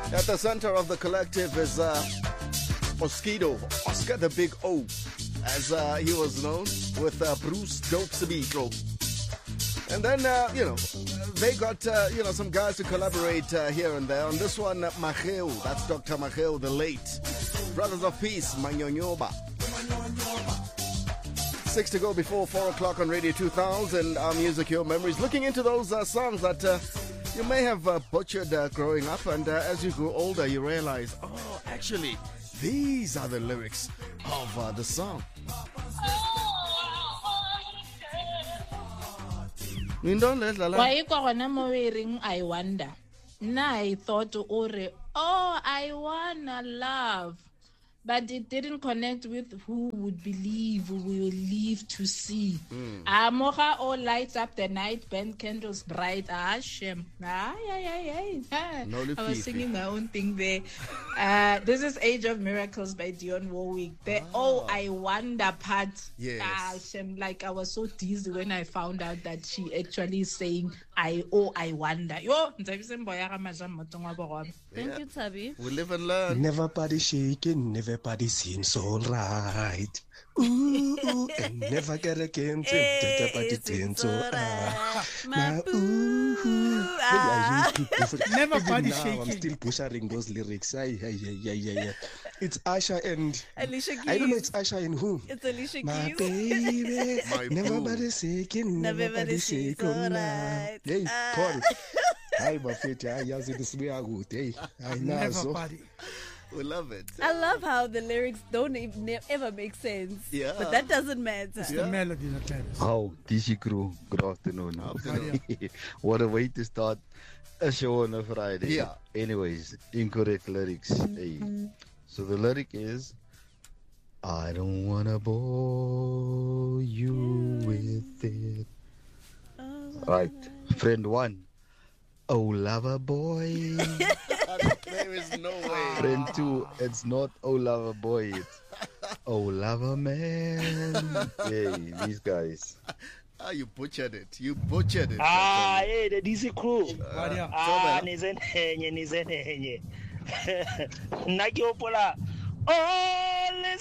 At the center of the collective is Mosquito, Oscar the Big O, as he was known, with Bruce Dope Sabito. And then, they got, some guys to collaborate here and there. On this one, Macheu, that's Dr. Macheu, the late. Brothers of Peace, Manyonyoba. 6 to go before 4 o'clock on Radio 2000. Our Music, Your Memories. Looking into those songs that you may have butchered growing up. And as you grow older, you realize, oh, actually, these are the lyrics of the song. I wonder. I thought, I wanna love. But it didn't connect with who would believe, who will live to see. Mocha all lights up the night, burn candles bright. Shem. I was singing my own thing there. This is Age of Miracles by Dionne Warwick. The I wonder part. Yes. Shem, like I was so dizzy when I found out that she actually is saying I wonder. Yo, thank you, Tabi. We live and learn. Never body shaking, never body seems all right. Ooh, and never get again to the body seems all right. Never body shaking. I'm still pushing those lyrics. Yeah. It's Asha and Alicia Keys. I don't know it's Asha and who. It's Alicia Keys. My baby, My never boo. body shaking, never body shaking. All right. Hey, Paul. Hi, Buffett. I use it this way. Hey, I know. Never body. We love it. I love how the lyrics don't even ever make sense. Yeah. But that doesn't matter. The melody that matters. How DC crew, good afternoon. What a way to start a show on a Friday. Yeah. Anyways, incorrect lyrics. Hey. So the lyric is, I don't wanna bore you with it. Right. Friend one. Oh, lover boy. There is no way. Friend two, it's not oh lover boy, it's oh lover man. Hey, these guys. You butchered it. You butchered it. Hey, the DC crew. Sobela. Nizenenye. Nakiopola. Ole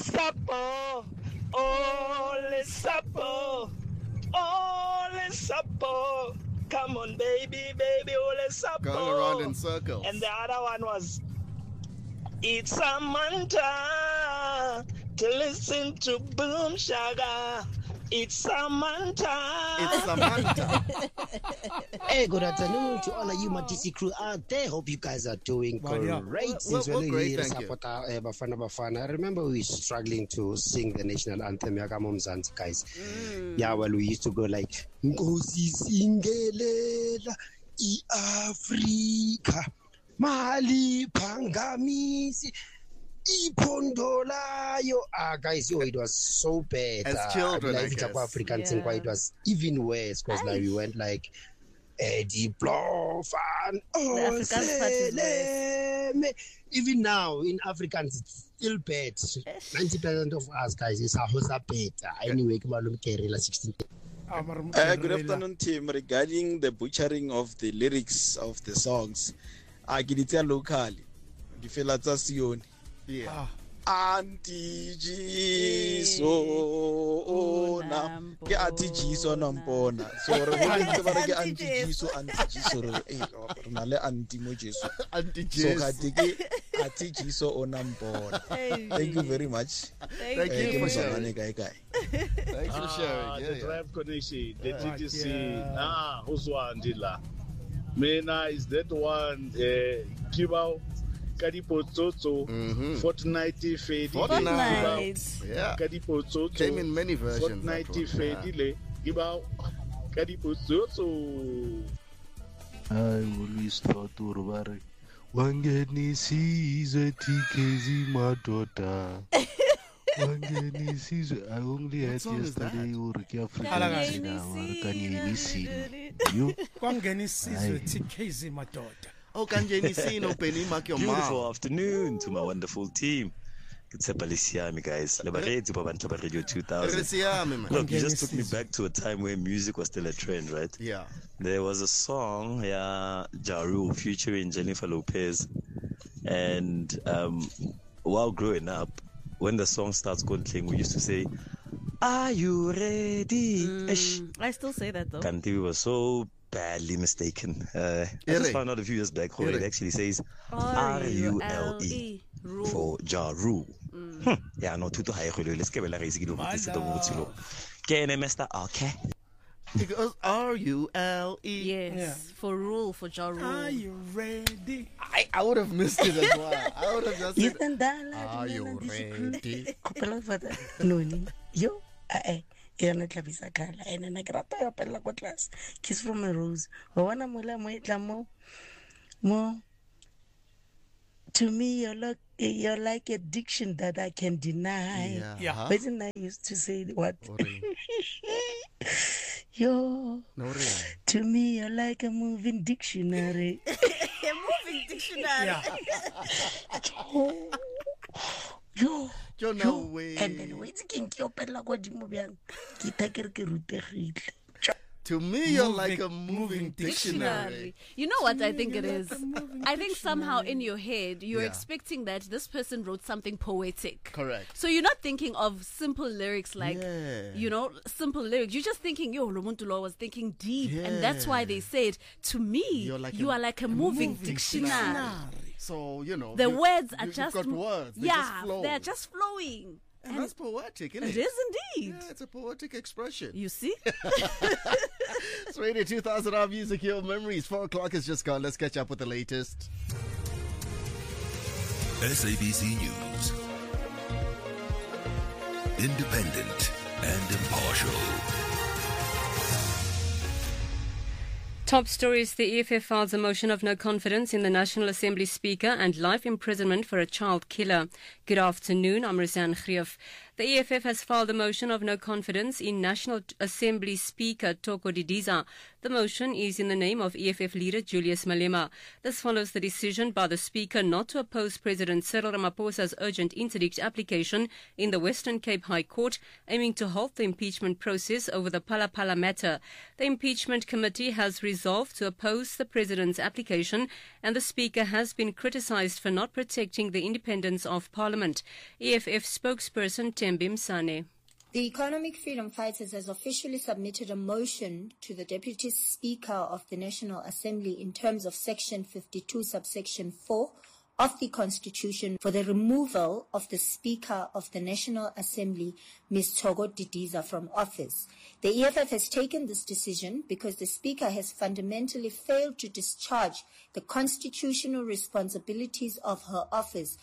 sapo. Come on, baby, ole sapo. Going around in circles. And the other one was, it's Samantha to listen to Boom Shaga. It's Samantha. It's Samantha. Hey, good afternoon to all of you, my DC crew out there. Hope you guys are doing great. Since Well, great, thank you. Bafana. I remember we were struggling to sing the national anthem, Yakamo Mzansi, guys. Yeah, well, we used to go like, Ngosi singelela i-Afrika, Mali Pangamisi. Guys, it was so bad. As children, I guess. Africans it was even worse because like we went like Eddie Bluff and even now in Africans it's still bad. 90% of us guys is Hausa beta. Anyway, 16. Good afternoon, team. Regarding the butchering of the lyrics of the songs, I get it locally. The fella Sion. Yeah. Anti-Jiso ke anti-Jiso nampona. So re bona ke anti-Jiso rena le anti-mo Jesu. So ga ke anti-Jiso o nampona. Thank you very much. Thank you for sharing. Thanks for sharing. The Drive Connection, the TTC. Who's one dealer? Mena is that one. Kibao. Kadipotsotso, Fortnite Fortnite. Yeah. Kadipotsotso Came in many versions. Fortnite Fedile. Gibao Kadipotsotso. I always thought Urbare Wangeni season TKZ Madota. Wangeni season. I only had yesterday Urki African You Wangeni season TKZ Madota. Beautiful afternoon to my wonderful team. It's Balisiami, guys. Radio 2000. Look, you just took me back to a time where music was still a trend, right? Yeah. There was a song, Ja Rule, featuring Jennifer Lopez. And while growing up, when the song starts going, we used to say, "Are you ready?" I still say that though. And we were so badly mistaken. I just found out a few years back, it actually says R-U-L-E for Ja Rule. Yeah, no, tuto hai kholo. Let's get la raise gido mutisi to mutilo. Ke ne Mr. Okay. It goes R-U-L-E. Yes, for rule, for Ja Rule. Are you ready? I would have missed it as well. I would have just said, "Are you ready?" Yo, yana tlabisa kala ene na grata ya pela kwa class Kiss from a Rose wa wana mola mo itla mo to me you're like a diction that I can deny. Yeah. But then I used to say what? Yo, to me you're like a moving dictionary. A moving dictionary. Yo, no way. And then wait, can you pela kwa dimo byang kita ke rutegile. To me, you're like a moving dictionary. You know what I think it is? I think somehow in your head, you're expecting that this person wrote something poetic. Correct. So you're not thinking of simple lyrics like, simple lyrics. You're just thinking, yo, Lomuntulo was thinking deep. Yeah. And that's why they said, to me, you are like a moving dictionary. So, the words are just... got words. They yeah, just flow. they're just flowing. And that's poetic, isn't it? It is indeed. Yeah, it's a poetic expression. You see? It's Radio 2000, our music, your memories. 4 o'clock has just gone. Let's catch up with the latest. SABC News. Independent and impartial. Top stories. The EFF files a motion of no confidence in the National Assembly Speaker and life imprisonment for a child killer. Good afternoon, I'm Rizan Khrief. The EFF has filed a motion of no confidence in National Assembly Speaker Thoko Didiza. The motion is in the name of EFF leader Julius Malema. This follows the decision by the Speaker not to oppose President Cyril Ramaphosa's urgent interdict application in the Western Cape High Court, aiming to halt the impeachment process over the Phala Phala matter. The impeachment committee has resolved to oppose the President's application, and the Speaker has been criticised for not protecting the independence of Parliament. EFF spokesperson Tembim Sane. The Economic Freedom Fighters has officially submitted a motion to the Deputy Speaker of the National Assembly in terms of Section 52, subsection 4 of the Constitution for the removal of the Speaker of the National Assembly, Ms. Thoko Didiza, from office. The EFF has taken this decision because the Speaker has fundamentally failed to discharge the constitutional responsibilities of her office.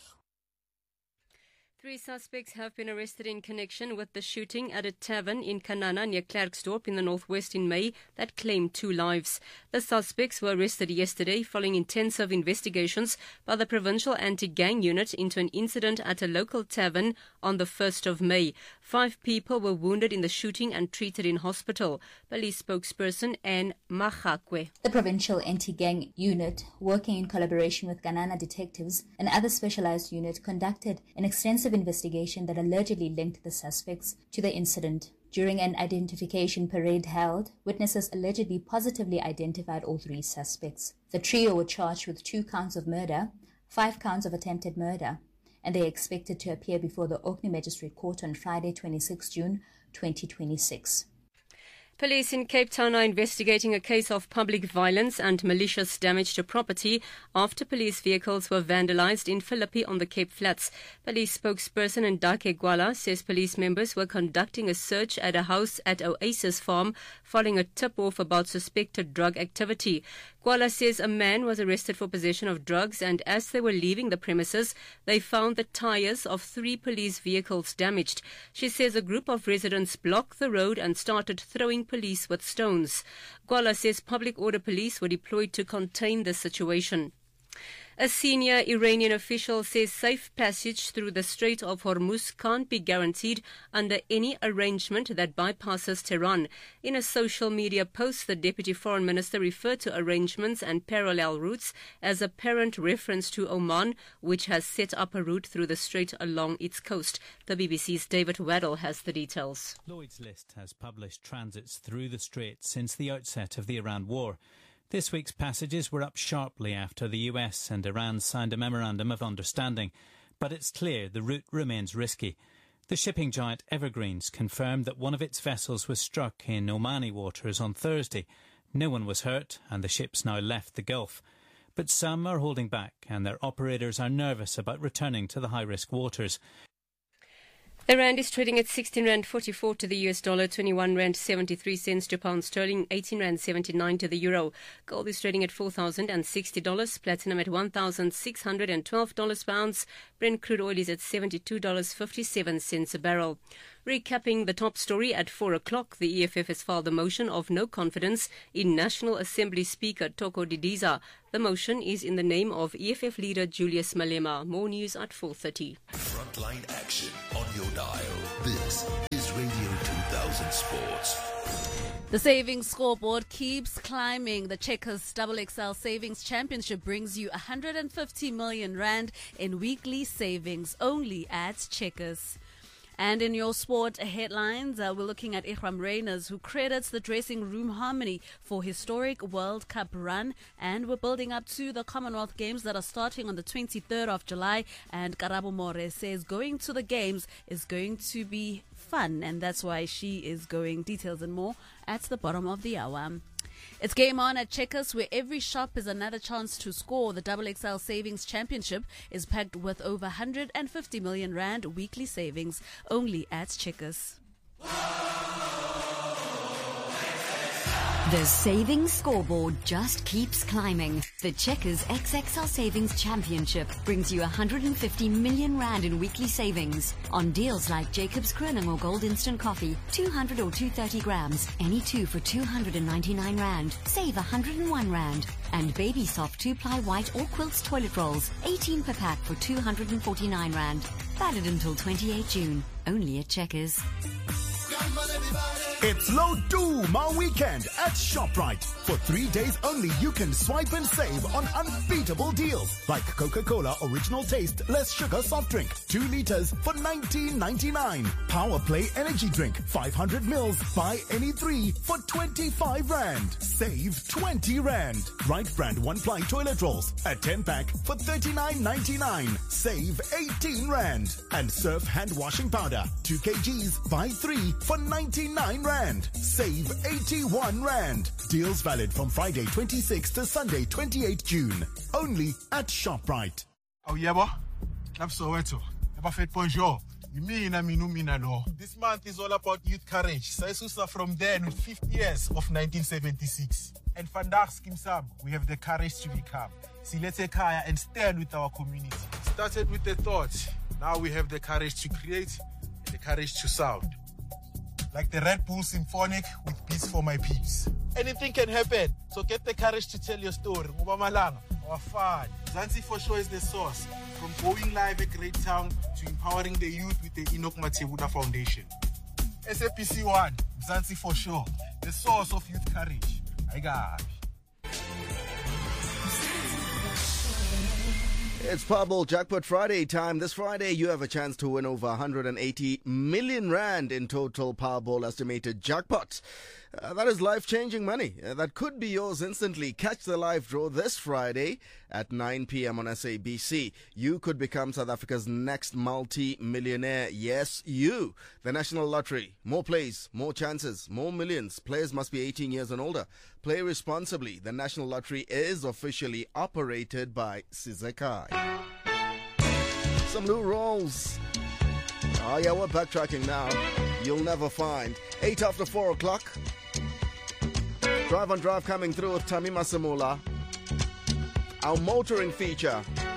3 suspects have been arrested in connection with the shooting at a tavern in Kanana near Klerksdorp in the northwest in May that claimed 2 lives. The suspects were arrested yesterday following intensive investigations by the Provincial Anti-Gang Unit into an incident at a local tavern on the 1st of May. 5 people were wounded in the shooting and treated in hospital. Police spokesperson Anne Mahakwe. The Provincial Anti-Gang Unit, working in collaboration with Kanana detectives and other specialized units, conducted an extensive investigation that allegedly linked the suspects to the incident. During an identification parade held, witnesses allegedly positively identified all 3 suspects. The trio were charged with 2 counts of murder, 5 counts of attempted murder, and they are expected to appear before the Orkney Magistrate Court on Friday, 26 June 2026. Police in Cape Town are investigating a case of public violence and malicious damage to property after police vehicles were vandalized in Philippi on the Cape Flats. Police spokesperson Ndake Gwala says police members were conducting a search at a house at Oasis Farm following a tip-off about suspected drug activity. Gwala says a man was arrested for possession of drugs, and as they were leaving the premises, they found the tires of 3 police vehicles damaged. She says a group of residents blocked the road and started throwing police with stones. Gwala says public order police were deployed to contain the situation. A senior Iranian official says safe passage through the Strait of Hormuz can't be guaranteed under any arrangement that bypasses Tehran. In a social media post, the deputy foreign minister referred to arrangements and parallel routes as apparent reference to Oman, which has set up a route through the strait along its coast. The BBC's David Waddell has the details. Lloyd's List has published transits through the strait since the outset of the Iran war. This week's passages were up sharply after the US and Iran signed a memorandum of understanding, but it's clear the route remains risky. The shipping giant Evergreens confirmed that one of its vessels was struck in Omani waters on Thursday. No one was hurt and the ship's now left the Gulf. But some are holding back and their operators are nervous about returning to the high-risk waters. The rand is trading at 16 rand 44 to the US dollar, 21 rand 73 cents to pound sterling, 18 rand 79 to the euro. Gold is trading at $4,060, platinum at $1,612 per ounce. Brent crude oil is at $72.57 a barrel. Recapping the top story at 4 o'clock, the EFF has filed a motion of no confidence in National Assembly Speaker Thoko Didiza. The motion is in the name of EFF leader Julius Malema. More news at 4:30. Frontline action on your dial. This is Radio 2000 Sports. The savings scoreboard keeps climbing. The Checkers XXL Savings Championship brings you 150 million rand in weekly savings only at Checkers. And in your sport headlines, we're looking at Ikram Reyners, who credits the dressing room harmony for historic World Cup run. And we're building up to the Commonwealth Games that are starting on the 23rd of July. And Karabo More says going to the Games is going to be fun. And that's why she is going. Details and more at the bottom of the hour. It's game on at Checkers, where every shop is another chance to score. The XXL Savings Championship is packed with over 150 million rand weekly savings only at Checkers. The savings scoreboard just keeps climbing. The Checkers XXL Savings Championship brings you 150 million rand in weekly savings on deals like Jacob's Kruning or Gold Instant Coffee, 200 or 230 grams, any two for 299 rand. Save 101 rand. And Baby Soft 2-ply white or quilts toilet rolls, 18 per pack for 249 rand. Valid until 28 June. Only at Checkers. It's Low Duma weekend at ShopRite. For 3 days only, you can swipe and save on unbeatable deals like Coca-Cola Original Taste Less Sugar Soft Drink, 2 liters for 19.99. Power Play Energy Drink, 500 mils, buy any 3 for 25 rand. Save 20 rand. Right Brand 1-ply toilet rolls, a 10-pack for 39.99. Save 18 rand. And Surf hand washing powder, 2 kgs, buy 3 for 99 rand. Save 81 rand. Deals valid from Friday 26 to Sunday 28 June. Only at ShopRite. Oh yeah, boy. I'm Soweto. Bonjour. This month is all about youth courage. Saisusa from then with 50 years of 1976. And Vandaag Skimsam, we have the courage to become. Silete Kaya and stand with our community. Started with the thought. Now we have the courage to create and the courage to sound. Like the Red Bull Symphonic with Beats for My Peeps. Anything can happen, so get the courage to tell your story. Ubamalanga, our fun. Mzansi for sure is the source. From going live at Great Town to empowering the youth with the Enoch Matebuda Foundation. SAPC 1, Mzansi for sure, the source of youth courage. I got it. It's Powerball Jackpot Friday time. This Friday, you have a chance to win over 180 million rand in total Powerball estimated jackpot. That is life-changing money. That could be yours instantly. Catch the live draw this Friday at 9 p.m. on SABC. You could become South Africa's next multi-millionaire. Yes, you. The National Lottery. More plays, more chances, more millions. Players must be 18 years and older. Play responsibly. The National Lottery is officially operated by Sizekai. Some new roles. Oh yeah, we're backtracking now. You'll never find. 8 after 4 o'clock. Drive on Drive coming through with Tamima Samula. Our motoring feature.